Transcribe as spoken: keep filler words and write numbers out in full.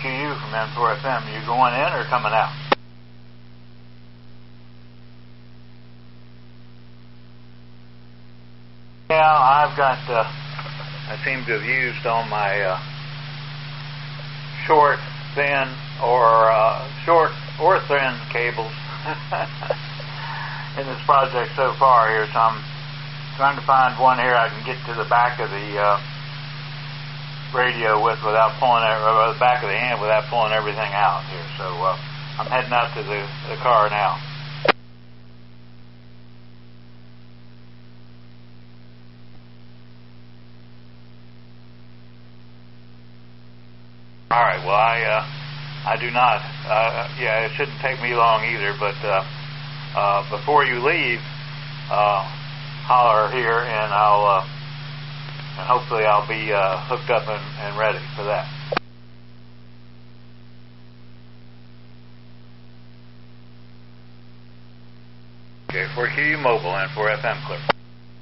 Q U from N four F M. You going in or coming out? Yeah, I've got, uh, I seem to have used on my uh, short, thin, or uh, short or thin cables in this project so far here, so I'm trying to find one here I can get to the back of the uh, radio with without pulling it, or the back of the amp without pulling everything out here. So uh, I'm heading out to the, the car now. All right. Well, I uh, I do not. Uh, yeah, it shouldn't take me long either. But uh, uh, before you leave, uh, holler here, and I'll uh, and hopefully I'll be uh, hooked up and, and ready for that. Okay, for Q U Mobile and for F M Clear.